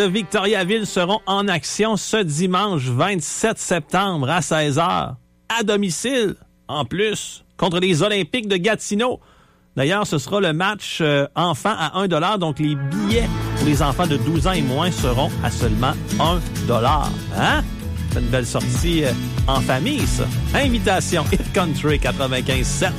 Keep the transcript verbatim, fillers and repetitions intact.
de Victoriaville seront en action ce dimanche vingt-sept septembre à seize heures, à domicile, en plus, contre les Olympiques de Gatineau. D'ailleurs, ce sera le match euh, enfant à un dollar, donc les billets pour les enfants de douze ans et moins seront à seulement un dollar. Hein? C'est une belle sortie euh, en famille, ça. Invitation Hit Country quatre-vingt-quinze sept.